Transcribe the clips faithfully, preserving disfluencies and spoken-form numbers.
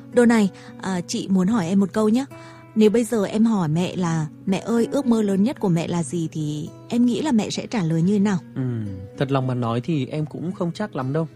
Đồ này, à, chị muốn hỏi em một câu nhé. Nếu bây giờ em hỏi mẹ là mẹ ơi ước mơ lớn nhất của mẹ là gì thì em nghĩ là mẹ sẽ trả lời như thế nào? Ừ, thật lòng mà nói thì em cũng không chắc lắm đâu.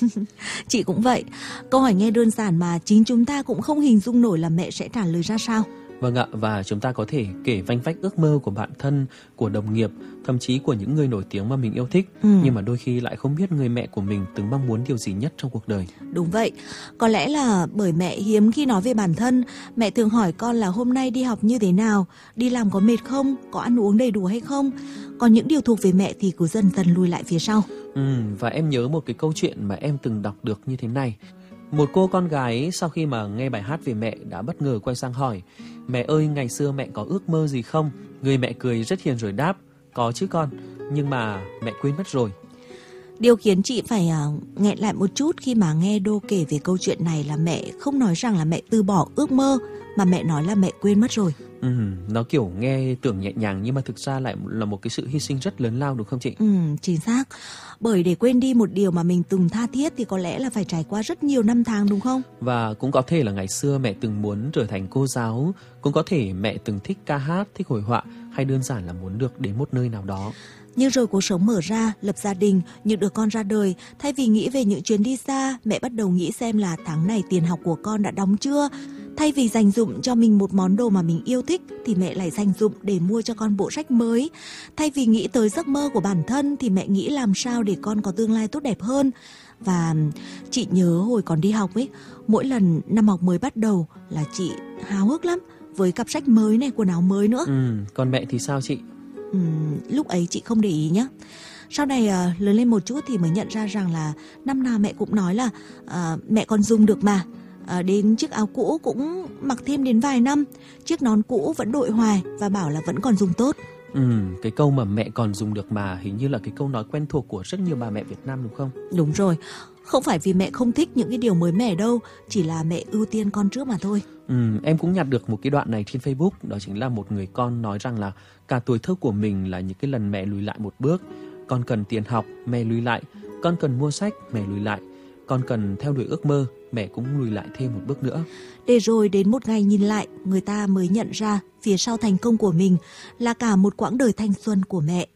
Chị cũng vậy. Câu hỏi nghe đơn giản mà chính chúng ta cũng không hình dung nổi là mẹ sẽ trả lời ra sao. Vâng ạ, và chúng ta có thể kể vanh vách ước mơ của bạn thân, của đồng nghiệp, thậm chí của những người nổi tiếng mà mình yêu thích. Ừ. Nhưng mà đôi khi lại không biết người mẹ của mình từng mong muốn điều gì nhất trong cuộc đời. Đúng vậy. Có lẽ là bởi mẹ hiếm khi nói về bản thân. Mẹ thường hỏi con là hôm nay đi học như thế nào, đi làm có mệt không, có ăn uống đầy đủ hay không. Còn những điều thuộc về mẹ thì cứ dần dần lùi lại phía sau. Ừ, và em nhớ một cái câu chuyện mà em từng đọc được như thế này. Một cô con gái sau khi mà nghe bài hát về mẹ đã bất ngờ quay sang hỏi: mẹ ơi, ngày xưa mẹ có ước mơ gì không? Người mẹ cười rất hiền rồi đáp: có chứ con, nhưng mà mẹ quên mất rồi. Điều khiến chị phải uh, nghẹn lại một chút khi mà nghe Đô kể về câu chuyện này là mẹ không nói rằng là mẹ từ bỏ ước mơ, mà mẹ nói là mẹ quên mất rồi. Ừ, nó kiểu nghe tưởng nhẹ nhàng nhưng mà thực ra lại là một cái sự hy sinh rất lớn lao, đúng không chị? Ừ, chính xác. Bởi để quên đi một điều mà mình từng tha thiết thì có lẽ là phải trải qua rất nhiều năm tháng, đúng không? Và cũng có thể là ngày xưa mẹ từng muốn trở thành cô giáo, cũng có thể mẹ từng thích ca hát, thích hội họa, hay đơn giản là muốn được đến một nơi nào đó. Nhưng rồi cuộc sống mở ra, lập gia đình, những đứa con ra đời. Thay vì nghĩ về những chuyến đi xa, mẹ bắt đầu nghĩ xem là tháng này tiền học của con đã đóng chưa. Thay vì dành dụm cho mình một món đồ mà mình yêu thích thì mẹ lại dành dụm để mua cho con bộ sách mới. Thay vì nghĩ tới giấc mơ của bản thân thì mẹ nghĩ làm sao để con có tương lai tốt đẹp hơn. Và chị nhớ hồi còn đi học ấy, mỗi lần năm học mới bắt đầu là chị háo hức lắm, với cặp sách mới này, quần áo mới nữa. Ừ, còn mẹ thì sao chị? Ừ, lúc ấy chị không để ý nhá. Sau này uh, lớn lên một chút thì mới nhận ra rằng là năm nào mẹ cũng nói là uh, mẹ còn dùng được mà. Uh, đến chiếc áo cũ cũng mặc thêm đến vài năm, chiếc nón cũ vẫn đội hoài và bảo là vẫn còn dùng tốt. Ừ, cái câu mà mẹ còn dùng được mà hình như là cái câu nói quen thuộc của rất nhiều bà mẹ Việt Nam, đúng không? Đúng rồi. Không phải vì mẹ không thích những cái điều mới mẻ đâu, chỉ là mẹ ưu tiên con trước mà thôi. Ừ, em cũng nhặt được một cái đoạn này trên Facebook. Đó chính là một người con nói rằng là cả tuổi thơ của mình là những cái lần mẹ lùi lại một bước. Con cần tiền học, mẹ lùi lại. Con cần mua sách, mẹ lùi lại. Con cần theo đuổi ước mơ, mẹ cũng lùi lại thêm một bước nữa. Để rồi đến một ngày nhìn lại, người ta mới nhận ra phía sau thành công của mình là cả một quãng đời thanh xuân của mẹ.